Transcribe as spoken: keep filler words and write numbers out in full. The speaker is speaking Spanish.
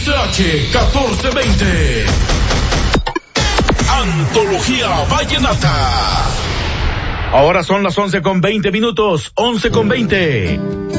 H catorce veinte. Antología Vallenata. Ahora son las once con veinte minutos, once con veinte.